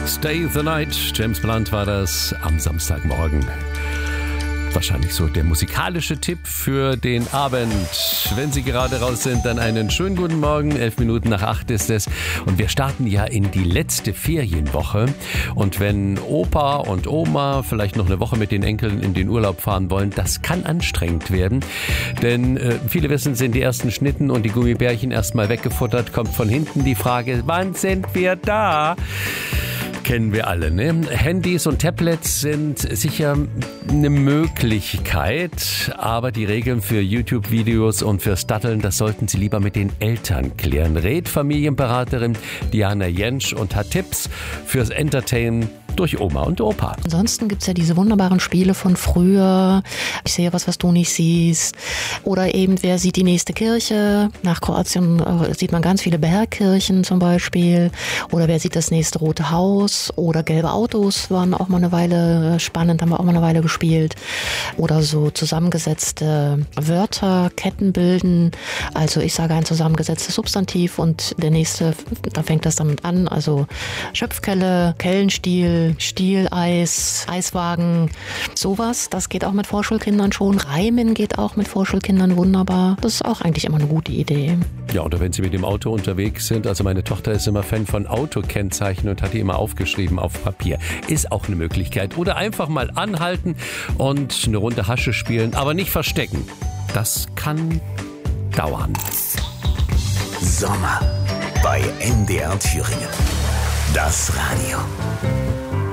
Stay the Night. James Blunt war das am Samstagmorgen. Wahrscheinlich so der musikalische Tipp für den Abend. Wenn Sie gerade raus sind, dann einen schönen guten Morgen. 7:11 ist es. Und wir starten ja in die letzte Ferienwoche. Und wenn Opa und Oma vielleicht noch eine Woche mit den Enkeln in den Urlaub fahren wollen, das kann anstrengend werden. Denn viele wissen, sind die ersten Schnitten und die Gummibärchen erstmal weggefuttert, kommt von hinten die Frage, wann sind wir da? Kennen wir alle, ne? Handys und Tablets sind sicher eine Möglichkeit, aber die Regeln für YouTube-Videos und fürs Datteln, das sollten Sie lieber mit den Eltern klären. Rät Familienberaterin Diana Jentsch und hat Tipps fürs Entertainen durch Oma und Opa. Ansonsten gibt es ja diese wunderbaren Spiele von früher. Ich sehe was du nicht siehst. Oder eben, wer sieht die nächste Kirche? Nach Kroatien sieht man ganz viele Bergkirchen zum Beispiel. Oder wer sieht das nächste Rote Haus? Oder gelbe Autos waren auch mal eine Weile spannend, haben wir auch mal eine Weile gespielt. Oder so zusammengesetzte Wörter, Ketten bilden. Also ich sage ein zusammengesetztes Substantiv und der nächste, da fängt das damit an. Also Schöpfkelle, Kellenstiel, Stieleis, Eiswagen, sowas. Das geht auch mit Vorschulkindern schon. Reimen geht auch mit Vorschulkindern wunderbar. Das ist auch eigentlich immer eine gute Idee. Ja, oder wenn Sie mit dem Auto unterwegs sind, also meine Tochter ist immer Fan von Autokennzeichen und hat die immer aufgeschrieben auf Papier. Ist auch eine Möglichkeit. Oder einfach mal anhalten und eine Runde Hasche spielen, aber nicht verstecken. Das kann dauern. Sommer bei NDR Thüringen. Das Radio.